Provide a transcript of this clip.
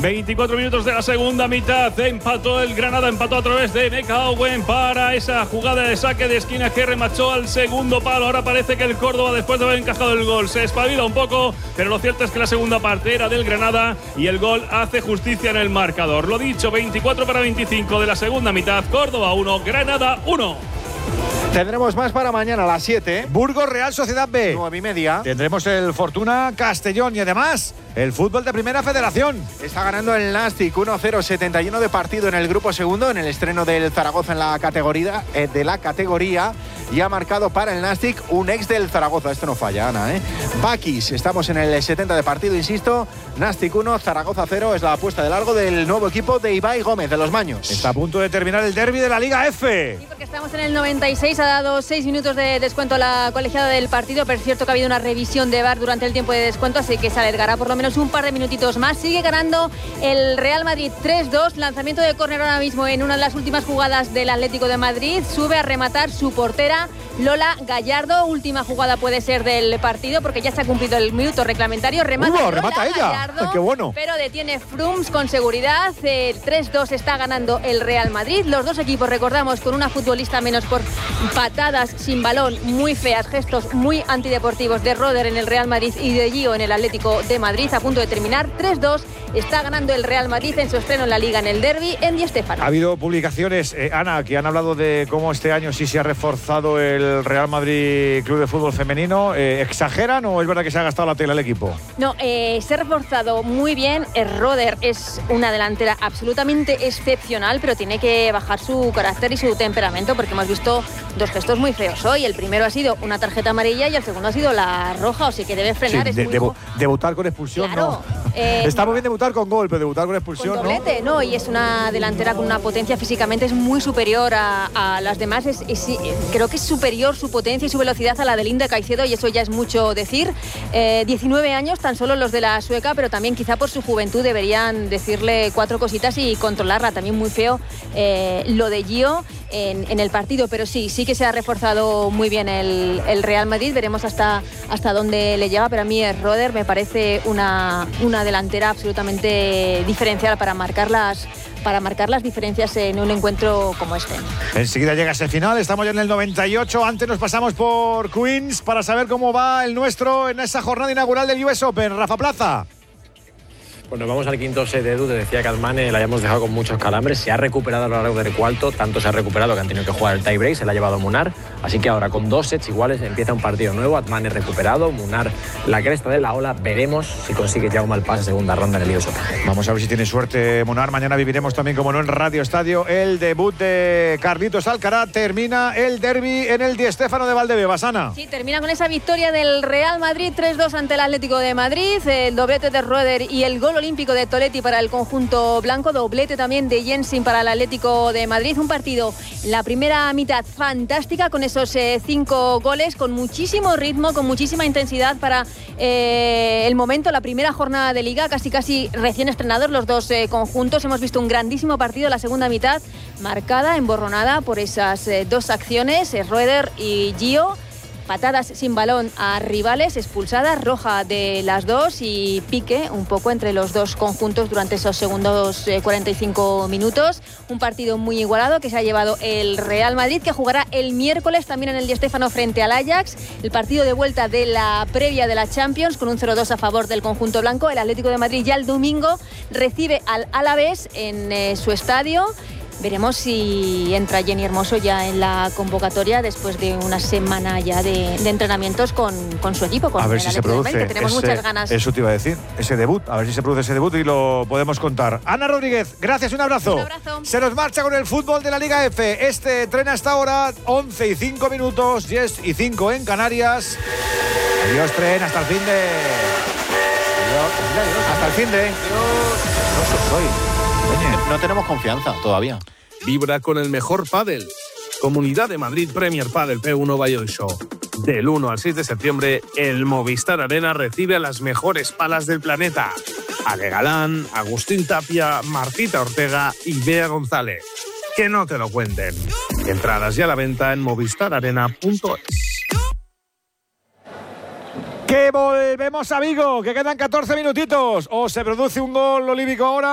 24 minutos de la segunda mitad. Empató el Granada, empató a través de Meka Owen para esa jugada de saque de esquina que remachó al segundo palo. Ahora parece que el Córdoba, después de haber encajado el gol, se espabila un poco, pero lo cierto es que la segunda parte era del Granada y el gol hace justicia en el marcador. Lo dicho, 24-25 de la segunda mitad. Córdoba 1, Granada 1. Tendremos más para mañana a las 7. Burgos Real Sociedad B. 9:30. Tendremos el Fortuna Castellón y además el fútbol de Primera Federación. Está ganando el Nastic 1-0, 71 de partido en el grupo segundo, en el estreno del Zaragoza en la categoría y ha marcado para el Nastic un ex del Zaragoza. Esto no falla, Ana, Bakis, estamos en el 70 de partido, insisto. Nastic 1, Zaragoza 0, es la apuesta de largo del nuevo equipo de Ibai Gómez de los Maños. Está a punto de terminar el derbi de la Liga F. Sí, porque estamos en el 96, ha dado 6 minutos de descuento a la colegiada del partido, pero es cierto que ha habido una revisión de VAR durante el tiempo de descuento, así que se alargará por lo menos un par de minutitos más. Sigue ganando el Real Madrid 3-2, lanzamiento de córner ahora mismo en una de las últimas jugadas del Atlético de Madrid, sube a rematar su portera Lola Gallardo, última jugada puede ser del partido porque ya se ha cumplido el minuto reglamentario, remata ella. Gallardo, qué bueno. Pero detiene Frums con seguridad. 3-2 está ganando el Real Madrid. Los dos equipos, recordamos, con una futbolista menos por patadas sin balón muy feas, gestos muy antideportivos de Roder en el Real Madrid y de Gio en el Atlético de Madrid. A punto de terminar, 3-2 está ganando el Real Madrid en su estreno en la Liga en el derbi en Di Stéfano. Ha habido publicaciones, Ana, que han hablado de cómo este año sí se ha reforzado el Real Madrid Club de Fútbol Femenino. ¿Exageran o es verdad que se ha gastado la tela el equipo? No, se ha reforzado muy bien. Roder es una delantera absolutamente excepcional, pero tiene que bajar su carácter y su temperamento porque hemos visto dos gestos muy feos hoy. El primero ha sido una tarjeta amarilla y el segundo ha sido la roja, o sea que debe frenar. Sí, debutar con expulsión, claro, no. Está muy bien debutar con gol, pero debutar con expulsión, con doblete, ¿no? Y es una delantera con una potencia físicamente es muy superior a las demás. Creo que es superior su potencia y su velocidad a la de Linda Caicedo y eso ya es mucho decir. 19 años tan solo los de la sueca, pero también quizá por su juventud deberían decirle 4 cositas y controlarla. También muy feo lo de Gio en el partido, pero sí que se ha reforzado muy bien el Real Madrid. Veremos hasta dónde le lleva, pero a mí Roder me parece una delantera absolutamente diferencial para marcar las diferencias en un encuentro como este. Enseguida llega ese final, estamos ya en el 98. Antes nos pasamos por Queens para saber cómo va el nuestro en esa jornada inaugural del US Open. Rafa Plaza. Pues nos vamos al quinto set de Edu. Te decía que Almane la hayamos dejado con muchos calambres. Se ha recuperado a lo largo del cuarto. Tanto se ha recuperado que han tenido que jugar el tie break. Se la ha llevado Munar. Así que ahora con 2 sets iguales empieza un partido nuevo. Almane recuperado. Munar la cresta de la ola. Veremos si consigue ya un mal pase segunda ronda en el US Open. Vamos a ver si tiene suerte Munar. Mañana viviremos también, como no, en Radio Estadio el debut de Carlitos Alcaraz. Termina el derbi en el Di Stéfano de Valdebebas, Ana. Sí, termina con esa victoria del Real Madrid 3-2 ante el Atlético de Madrid. El doblete de Roeder y el gol olímpico de Toletti para el conjunto blanco, doblete también de Jensen para el Atlético de Madrid. Un partido, la primera mitad fantástica con esos 5 goles, con muchísimo ritmo, con muchísima intensidad para el momento, la primera jornada de Liga, casi recién estrenados los dos conjuntos. Hemos visto un grandísimo partido, la segunda mitad marcada, emborronada por esas 2 acciones, Roeder y Gio. Patadas sin balón a rivales, expulsadas, roja de las 2 y pique un poco entre los dos conjuntos durante esos segundos 45 minutos. Un partido muy igualado que se ha llevado el Real Madrid, que jugará el miércoles también en el Di Stéfano frente al Ajax. El partido de vuelta de la previa de la Champions con un 0-2 a favor del conjunto blanco. El Atlético de Madrid ya el domingo recibe al Alavés en su estadio. Veremos si entra Jenny Hermoso ya en la convocatoria después de una semana ya de entrenamientos con su equipo. Con a ver si se produce. Tenemos muchas ganas. Eso te iba a decir, ese debut. A ver si se produce ese debut y lo podemos contar. Ana Rodríguez, gracias, un abrazo. Un abrazo. Se nos marcha con el fútbol de la Liga F. Este tren hasta ahora, 11:05, 10:05 en Canarias. Adiós, tren, hasta el fin de... Adiós. Hasta el fin de... No tenemos confianza todavía. Vibra con el mejor pádel. Comunidad de Madrid Premier Padel P1 Valladolid Show. Del 1 al 6 de septiembre, el Movistar Arena recibe a las mejores palas del planeta. Ale Galán, Agustín Tapia, Martita Ortega y Bea González. Que no te lo cuenten. Entradas ya a la venta en movistararena.es. Que volvemos a Vigo, que quedan 14 minutitos. O se produce un gol olímpico ahora.